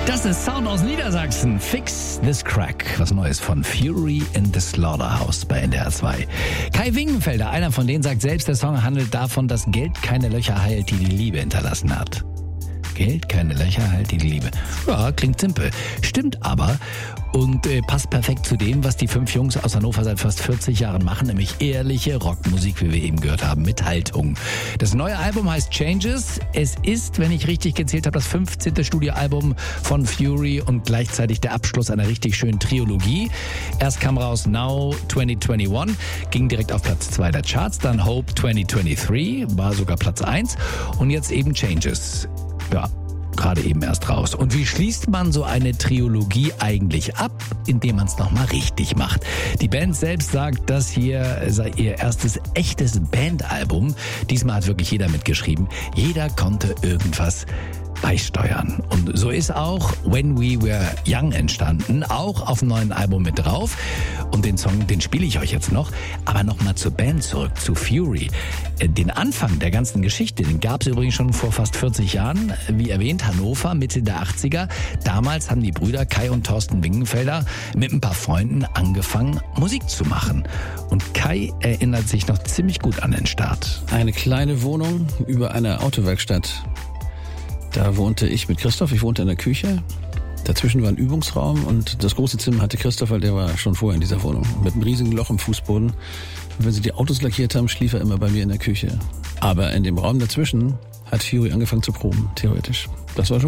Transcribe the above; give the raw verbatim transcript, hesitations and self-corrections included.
Das ist Sound aus Niedersachsen. Fix This Crack. Was Neues von Fury in the Slaughterhouse bei N D R zwei. Kai Wingenfelder, einer von denen, sagt selbst, der Song handelt davon, dass Geld keine Löcher heilt, die die Liebe hinterlassen hat. Geld keine Löcher heilt, die die Liebe. Ja, klingt simpel. Stimmt aber und äh, passt perfekt zu dem, was die fünf Jungs aus Hannover seit fast vierzig Jahren machen, nämlich ehrliche Rockmusik, wie wir eben gehört haben, mit Haltung. Das neue Album heißt Changes. Es ist, wenn ich richtig gezählt habe, das fünfzehnte Studioalbum von Fury und gleichzeitig der Abschluss einer richtig schönen Trilogie. Erst kam raus Now zwanzig einundzwanzig, ging direkt auf Platz zwei der Charts, dann Hope zwanzig dreiundzwanzig, war sogar Platz eins und jetzt eben Changes. Ja, gerade eben erst raus. Und wie schließt man so eine Trilogie eigentlich ab, indem man es nochmal richtig macht? Die Band selbst sagt, das hier sei ihr erstes echtes Bandalbum. Diesmal hat wirklich jeder mitgeschrieben. Jeder konnte irgendwas beisteuern. Und so ist auch When We Were Young entstanden, auch auf dem neuen Album mit drauf. Und den Song, den spiele ich euch jetzt noch. Aber nochmal zur Band zurück, zu Fury. Den Anfang der ganzen Geschichte, den gab es übrigens schon vor fast vierzig Jahren. Wie erwähnt, Hannover, Mitte der achtziger. Damals haben die Brüder Kai und Thorsten Wingenfelder mit ein paar Freunden angefangen, Musik zu machen. Und Kai erinnert sich noch ziemlich gut an den Start. Eine kleine Wohnung über einer Autowerkstatt. Da wohnte ich mit Christoph, ich wohnte in der Küche. Dazwischen war ein Übungsraum und das große Zimmer hatte Christoph, weil der war schon vorher in dieser Wohnung. Mit einem riesigen Loch im Fußboden. Und wenn sie die Autos lackiert haben, schlief er immer bei mir in der Küche. Aber in dem Raum dazwischen hat Fury angefangen zu proben, theoretisch. Das war schon